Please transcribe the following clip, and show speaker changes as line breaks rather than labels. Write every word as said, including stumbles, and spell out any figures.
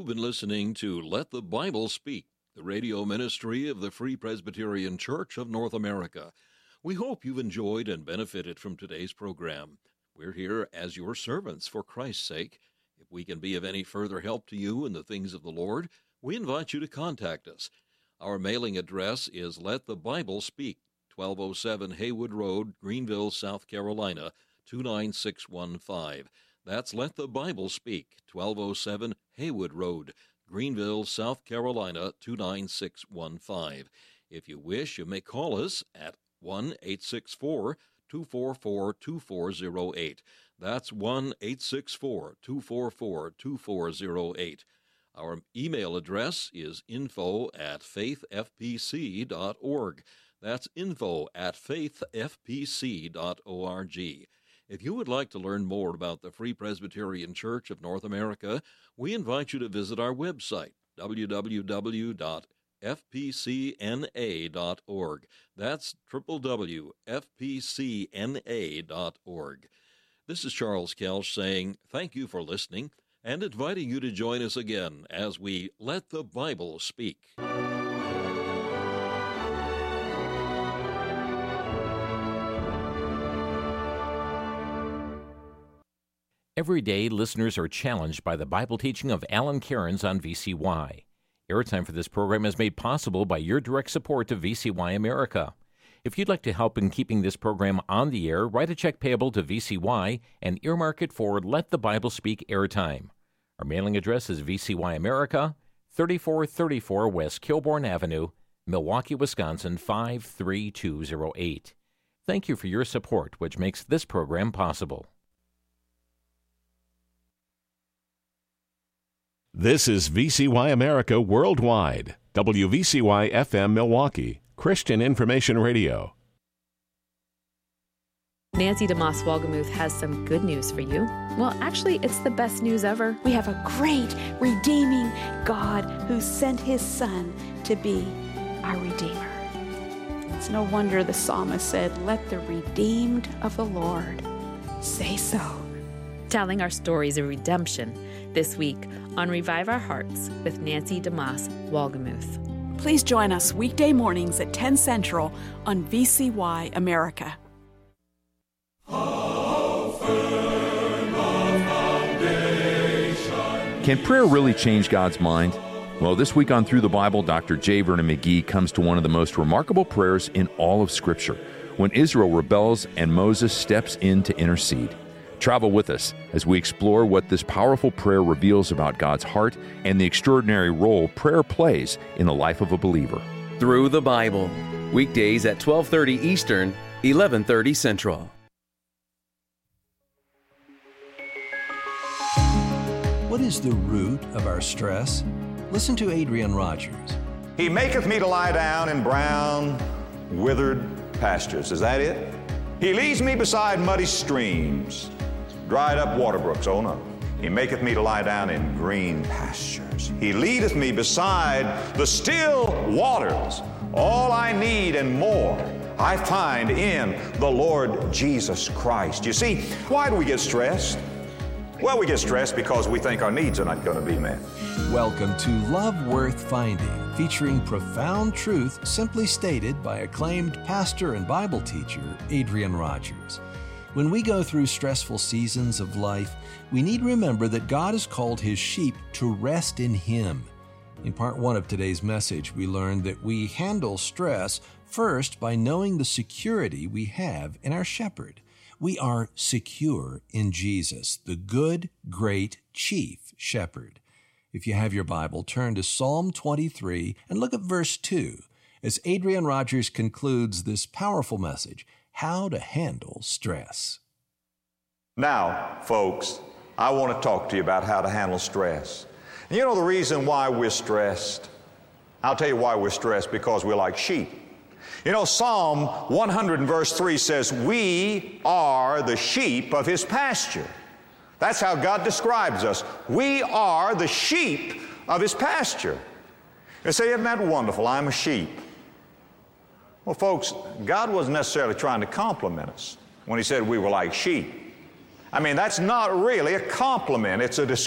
You've been listening to Let the Bible Speak, the radio ministry of the Free Presbyterian Church of North America. We hope you've enjoyed and benefited from today's program. We're here as your servants for Christ's sake. If we can be of any further help to you in the things of the Lord, we invite you to contact us. Our mailing address is Let the Bible Speak, twelve oh seven Haywood Road, Greenville, South Carolina, two nine six one five. That's Let the Bible Speak, twelve oh seven Haywood Road, Greenville, South Carolina, two nine six one five. If you wish, you may call us at one eight six four, two four four, two four zero eight. That's one eight six four, two four four, two four zero eight. Our email address is info at faith f p c dot org. That's info at faith f p c dot org. If you would like to learn more about the Free Presbyterian Church of North America, we invite you to visit our website, w w w dot f p c n a dot org. That's w w w dot f p c n a dot org. This is Charles Kelch saying thank you for listening and inviting you to join us again as we Let the Bible Speak.
Every day, listeners are challenged by the Bible teaching of Alan Cairns on V C Y. Airtime for this program is made possible by your direct support to V C Y America. If you'd like to help in keeping this program on the air, write a check payable to V C Y and earmark it for Let the Bible Speak Airtime. Our mailing address is V C Y America, thirty-four thirty-four West Kilbourne Avenue, Milwaukee, Wisconsin, five three two zero eight. Thank you for your support, which makes this program possible.
This is V C Y America Worldwide, W V C Y F M Milwaukee, Christian Information Radio.
Nancy DeMoss Wolgemuth has some good news for you. Well, actually, it's the best news ever.
We have a great, redeeming God who sent his Son to be our Redeemer. It's no wonder the psalmist said, "Let the redeemed of the Lord say so."
Telling our stories of redemption this week on Revive Our Hearts with Nancy DeMoss Wolgemuth.
Please join us weekday mornings at ten Central on V C Y America.
Can prayer really change God's mind? Well, this week on Through the Bible, Doctor J. Vernon McGee comes to one of the most remarkable prayers in all of Scripture, when Israel rebels and Moses steps in to intercede. Travel with us as we explore what this powerful prayer reveals about God's heart and the extraordinary role prayer plays in the life of a believer.
Through the Bible, weekdays at twelve thirty Eastern, eleven thirty Central.
What is the root of our stress? Listen to Adrian Rogers.
He maketh me to lie down in brown, withered pastures. Is that it? He leads me beside muddy streams, dried up water brooks. Oh no. He maketh me to lie down in green pastures. He leadeth me beside the still waters. All I need and more I find in the Lord Jesus Christ. You see, why do we get stressed? Well, we get stressed because we think our needs are not going to be met.
Welcome to Love Worth Finding, featuring profound truth simply stated by acclaimed pastor and Bible teacher Adrian Rogers. When we go through stressful seasons of life, we need to remember that God has called his sheep to rest in him. In part one of today's message, we learned that we handle stress first by knowing the security we have in our shepherd. We are secure in Jesus, the good, great chief shepherd. If you have your Bible, turn to Psalm twenty-three and look at verse two as Adrian Rogers concludes this powerful message, How to Handle Stress.
Now, folks, I want to talk to you about how to handle stress. You know the reason why we're stressed? I'll tell you why we're stressed, because we're like sheep. You know, Psalm one hundred and verse three says, we are the sheep of his pasture. That's how God describes us. We are the sheep of his pasture. They say, isn't that wonderful? I'm a sheep. Well, folks, God wasn't necessarily trying to compliment us when he said we were like sheep. I mean, that's not really a compliment. It's a description.